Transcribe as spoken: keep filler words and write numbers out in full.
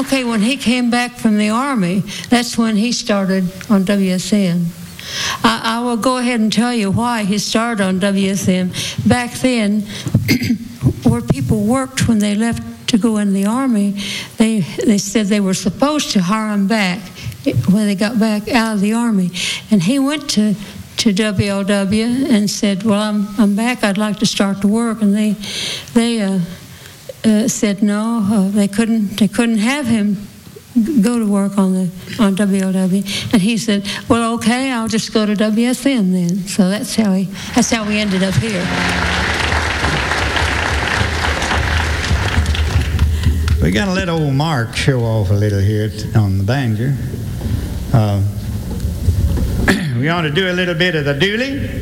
Okay, when he came back from the Army, that's when he started on W S M. I, I will go ahead and tell you why he started on W S M. Back then, where people worked when they left to go in the Army, they, they said they were supposed to hire them back when they got back out of the Army. And he went to, to W L W and said, well, I'm, I'm back, I'd like to start to work. And they, they uh, uh, said no, uh, they couldn't, they couldn't have him go to work on the on W L W, and he said, well, okay, I'll just go to W S M then. So that's how he that's how we ended up here. We're going to let old Mark show off a little here t- on the banjo. Uh, we want to do a little bit of the dooley.